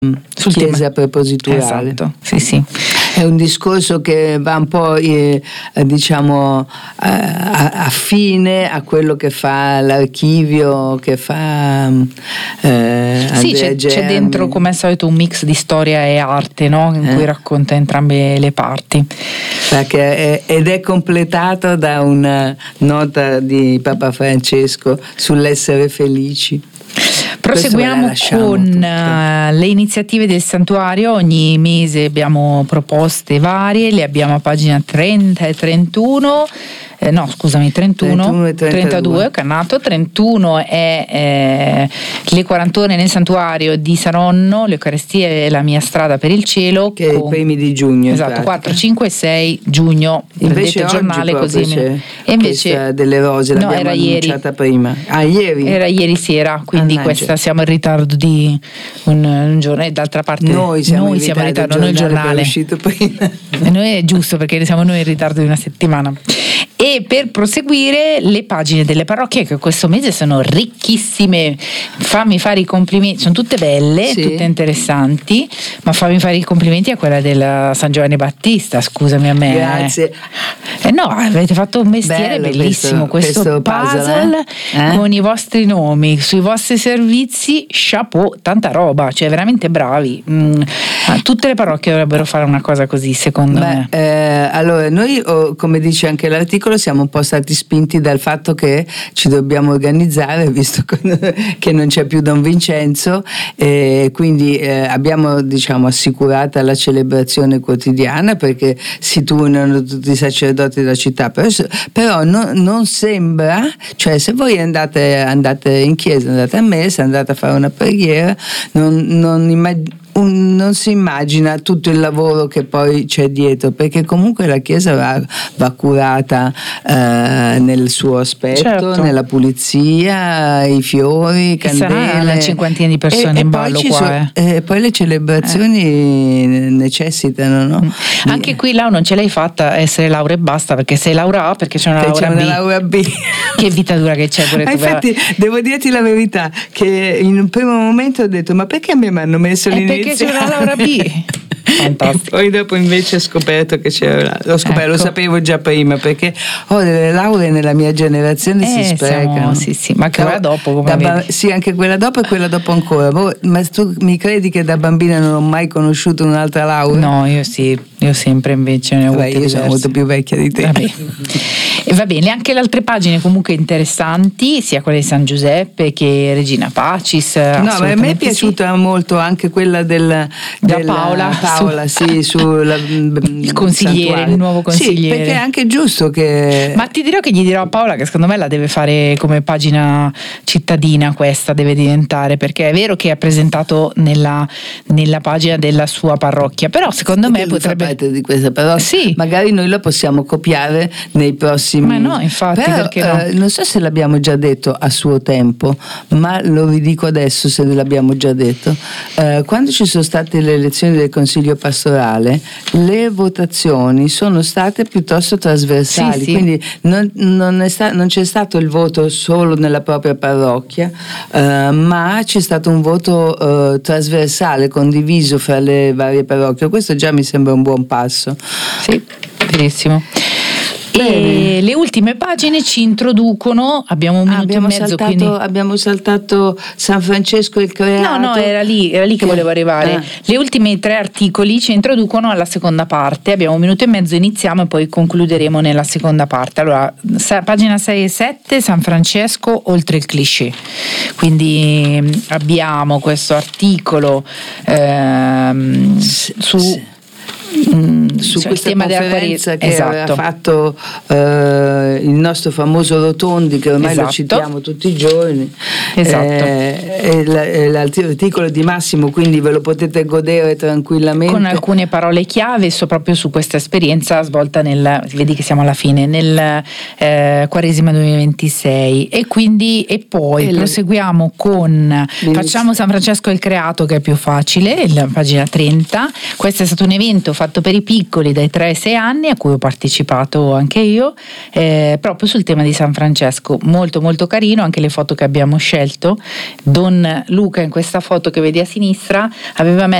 sul chiesa prepositurale. Esatto, sì. È un discorso che va un po' diciamo affine a quello che fa l'archivio, che fa sì, c'è dentro come al solito un mix di storia e arte, no? In cui racconta entrambe le parti, ed è completato da una nota di Papa Francesco sull'essere felici. Proseguiamo con le iniziative del santuario. Ogni mese abbiamo proposte varie, le abbiamo a pagina 30 e 31. 31 e 32, cannato. 31 è le 40 ore nel santuario di Saronno, l'Eucaristia è la mia strada per il cielo, che è i primi di giugno. Esatto, 4, 5 e 6 giugno. Invece il giornale così. E invece delle rose l'abbiamo era annunciata ieri. Prima. Ieri? Era ieri sera, quindi questa siamo in ritardo di un giorno, e d'altra parte noi siamo in ritardo, noi il giornale è uscito prima. E noi è giusto, perché siamo noi in ritardo di una settimana. E per proseguire, le pagine delle parrocchie, che questo mese sono ricchissime. Fammi fare i complimenti, sono tutte belle, sì, tutte interessanti, ma fammi fare i complimenti a quella del San Giovanni Battista, scusami a me. Grazie. No, avete fatto un mestiere bellissimo, questo puzzle con i vostri nomi, sui vostri servizi, chapeau, tanta roba, cioè veramente bravi. Tutte le parrocchie dovrebbero fare una cosa così, secondo me. Allora, noi, come dice anche l'articolo, siamo un po' stati spinti dal fatto che ci dobbiamo organizzare, visto che non c'è più Don Vincenzo, quindi abbiamo, diciamo, assicurata la celebrazione quotidiana, perché si turnano tutti i sacerdoti della città, però non sembra, cioè se voi andate in chiesa, andate a messa, andate a fare una preghiera, non si immagina tutto il lavoro che poi c'è dietro, perché comunque la chiesa va curata nel suo aspetto, certo, nella pulizia, i fiori, candele. Sarà una cinquantina di persone in ballo qua. Poi le celebrazioni necessitano, no? Anche qui non ce l'hai fatta essere Laura e basta, perché sei Laura A, perché c'è una Laura B. Che vita dura che c'è pure tu. Infatti devo dirti la verità, che in un primo momento ho detto: ma perché a me mi hanno messo l'inizio? Perché c'è una Laura B. Fantastico. Poi dopo invece ho scoperto che c'era, lo sapevo già prima, perché le lauree nella mia generazione si sprecano. Sì, ma anche quella dopo, sì, anche quella dopo e quella dopo ancora. Ma tu mi credi che da bambina non ho mai conosciuto un'altra laurea? No, io sì, io sempre invece ne ho avute diverse. Sono molto più vecchia di te. E va bene, anche le altre pagine comunque interessanti, sia quella di San Giuseppe che Regina Pacis. No, ma a me è piaciuta molto anche quella della Paola, sì, il consigliere, il nuovo consigliere. Sì, perché è anche giusto che... Ma ti dirò che gli dirò a Paola che secondo me la deve fare come pagina cittadina, questa deve diventare, perché è vero che ha presentato nella pagina della sua parrocchia, però secondo me potrebbe... parte di questa, però sì, magari noi la possiamo copiare nei prossimi... Ma no, infatti, però, perché no? Non so se l'abbiamo già detto a suo tempo, ma lo ridico adesso se l'abbiamo già detto. Quando ci sono state le elezioni del Consiglio pastorale, le votazioni sono state piuttosto trasversali, sì. Quindi non c'è stato il voto solo nella propria parrocchia, ma c'è stato un voto trasversale, condiviso fra le varie parrocchie. Questo già mi sembra un buon passo. Sì, benissimo. E le ultime pagine ci introducono, abbiamo un minuto e mezzo, quindi abbiamo saltato San Francesco il Creato. No, era lì che volevo arrivare. Le ultime 3 articoli ci introducono alla seconda parte, abbiamo un minuto e mezzo, iniziamo e poi concluderemo nella seconda parte. Allora, pagina 6 e 7, San Francesco oltre il cliché. Quindi abbiamo questo articolo su questa tema conferenza che esatto, aveva fatto il nostro famoso Rotondi, che ormai lo citiamo tutti i giorni. L'articolo di Massimo, quindi ve lo potete godere tranquillamente, con alcune parole chiave proprio su questa esperienza svolta vedi che siamo alla fine, nel Quaresima 2026, e poi proseguiamo facciamo San Francesco il Creato, che è più facile, la pagina 30. Questo è stato un evento fatto per i piccoli dai 3 ai 6 anni, a cui ho partecipato anche io, proprio sul tema di San Francesco. Molto molto carino, anche le foto che abbiamo scelto. Don Luca, in questa foto che vedi a sinistra, aveva